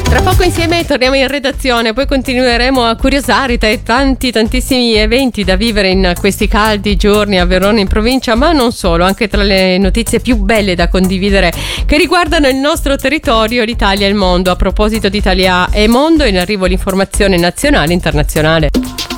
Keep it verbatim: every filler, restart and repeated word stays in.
Tra poco insieme torniamo in redazione, poi continueremo a curiosare tra i tanti tantissimi eventi da vivere in questi caldi giorni a Verona in provincia, ma non solo, anche tra le notizie più belle da condividere che riguardano il nostro territorio, l'Italia e il mondo. A proposito di Italia e mondo, in arrivo l'informazione nazionale e internazionale.